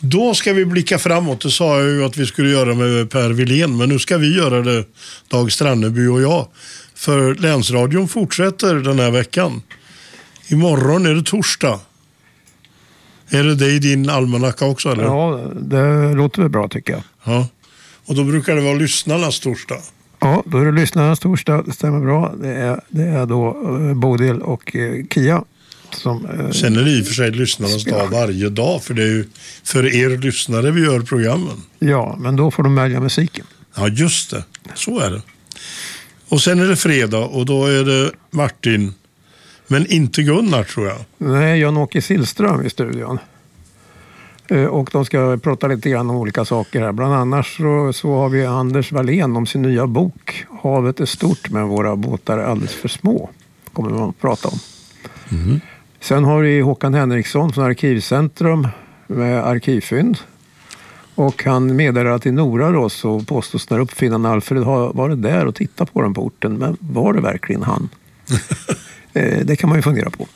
Då ska vi blicka framåt. Det sa jag ju att vi skulle göra med Per Wilén. Men nu ska vi göra det, Dag Stranneby och jag. För Länsradion fortsätter den här veckan. Imorgon är det torsdag. Är det i din almanacka också, eller? Ja, det låter väl bra tycker jag. Ja. Och då brukar det vara lyssnarnas torsdag. Ja, då är det lyssnarnas torsdag. Det stämmer bra. Det är då Bodil och Kia som... Sen är det i och för sig lyssnarnas dag varje dag. För det är ju för er lyssnare vi gör programmen. Ja, men då får de välja musiken. Ja, just det. Så är det. Och sen är det fredag och då är det Martin. Men inte Gunnar, tror jag. Nej, Jan-Åke Sillström i studion. Och de ska prata lite grann om olika saker här. Bland annat så har vi Anders Wallén om sin nya bok. Havet är stort men våra båtar är alldeles för små. Kommer man att prata om. Mm. Sen har vi Håkan Henriksson från Arkivcentrum med arkivfynd. Och han meddelar till Nora då, så påstås när uppfinnaren Alfred har varit där och tittat på den på orten. Men var det verkligen han? Det kan man ju fundera på.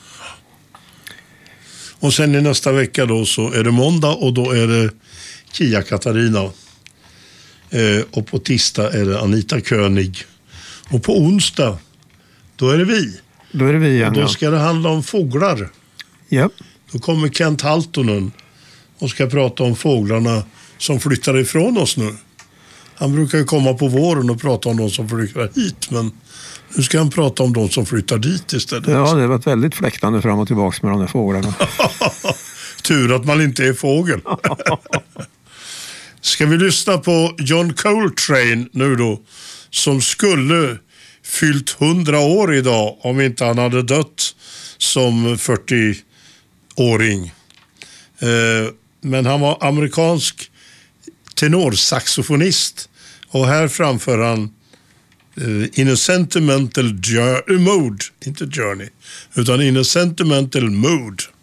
Och sen i nästa vecka då så är det måndag och då är det Kia Katarina. Och på tisdag är det Anita König. Och på onsdag då är det vi. Då är det vi igen. Och då ska det handla om fåglar. Ja. Då kommer Kent Haltonen och ska prata om fåglarna som flyttar ifrån oss nu. Han brukar ju komma på våren och prata om de som flyttar hit, men nu ska han prata om de som flyttar dit istället. Ja, det har varit väldigt fläktande fram och tillbaka med de här fåglarna. Tur att man inte är fågel. Ska vi lyssna på John Coltrane nu då, som skulle fyllt 100 år idag om inte han hade dött som 40-åring. Men han var amerikansk tenorsaxofonist och här framför han In a sentimental mood, inte journey, utan in a sentimental mood.